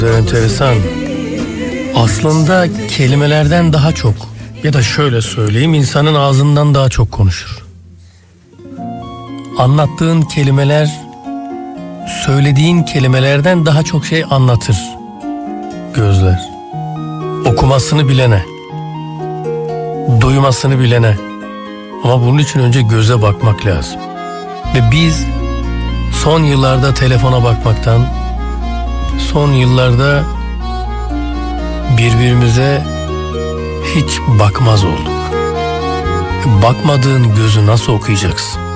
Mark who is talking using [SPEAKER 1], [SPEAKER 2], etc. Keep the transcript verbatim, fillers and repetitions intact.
[SPEAKER 1] Enteresan. Aslında kelimelerden daha çok, ya da şöyle söyleyeyim, insanın ağzından daha çok konuşur. Anlattığın kelimeler söylediğin kelimelerden daha çok şey anlatır gözler. Okumasını bilene, duymasını bilene. Ama bunun için önce göze bakmak lazım. Ve biz son yıllarda telefona bakmaktan, son yıllarda birbirimize hiç bakmaz olduk. Bakmadığın gözü nasıl okuyacaksın?